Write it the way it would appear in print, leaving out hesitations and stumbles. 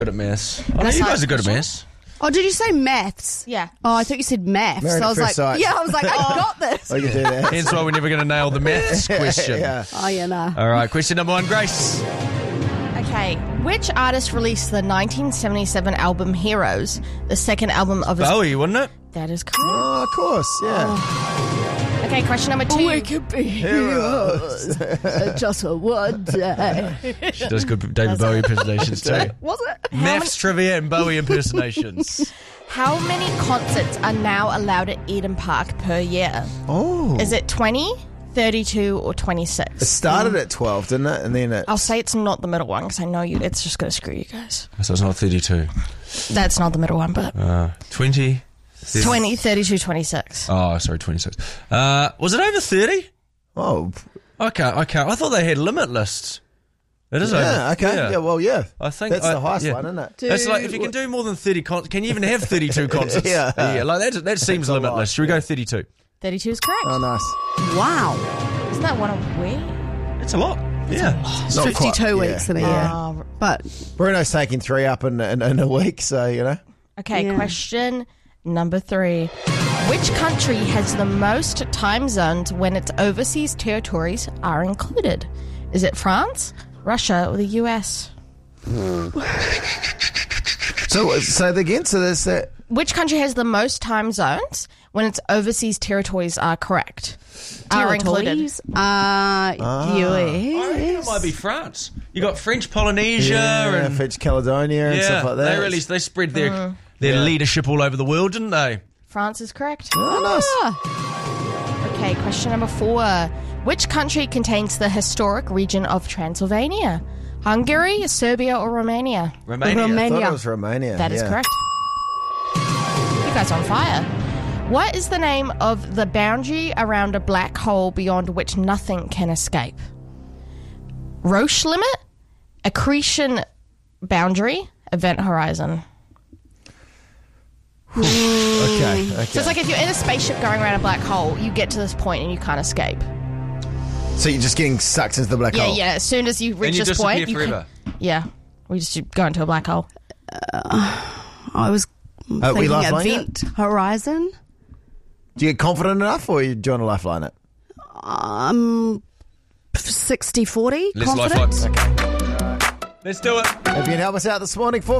Good at maths. I know That's you not guys are good at question. maths. Oh, did you say maths? Yeah. Oh, I thought you said maths. Married So I at was first like, sight. yeah, I was like, I got this. I can do that. Hence why we're never going to nail the maths question. Yeah. Oh, yeah, nah. All right, question number 1, Grace. Okay. Which artist released the 1977 album Heroes, the second album of his... Bowie, wouldn't it? That is correct. Oh, of course, yeah. Okay, question number 2. We could be heroes just for one day. She does good David Bowie impersonations too. Was it? Maths trivia and Bowie impersonations. How many concerts are now allowed at Eden Park per year? Oh. Is it 20, 32, or 26? It started at 12, didn't it? And then it... I'll say it's not the middle one because I know it's just going to screw you guys. So it's not 32. That's not the middle one, but 20. 20, 32, 26. Oh, sorry, 26. Was it over 30? Oh. Okay. I thought they had limit lists. It is over. Yeah, okay. Yeah, well, yeah. I think that's the highest yeah. one, isn't it? It's like if you can do more than 30 concerts, can you even have 32 concerts? Yeah. Like that seems a limitless. lot. Should we go 32? 32 is correct. Oh, nice. Wow. Isn't that one a week? It's a lot. Yeah. It's Not 52 quite, weeks in a year. Oh, But Bruno's taking 3 up in a week, so, you know. okay, Yeah. question number 3. Which country has the most time zones when its overseas territories are included? Is it France, Russia, or the US? So, say it again. So there's that. Which country has the most time zones when its overseas territories are correct? Are included. territories, I reckon it US. might be France. You got French Polynesia Yeah, and French Caledonia and stuff like that. They spread their leadership all over the world, didn't they? France is correct. Oh, nice. Okay, question number 4. Which country contains the historic region of Transylvania? Hungary, Serbia, or Romania? Romania. I thought it was Romania. That is correct. You guys are on fire. What is the name of the boundary around a black hole beyond which nothing can escape? Roche limit, accretion boundary, event horizon. Okay. So it's like if you're in a spaceship going around a black hole, you get to this point and you can't escape. So you're just getting sucked into the black hole? Yeah. As soon as you reach And you this point, disappear forever. we just go into a black hole. I was we thinking lifeline it? event horizon. Do you get confident enough, or do you want to lifeline it? 60-40 Let's confident. lifeline. Let's do it. If you can help us out this morning, 4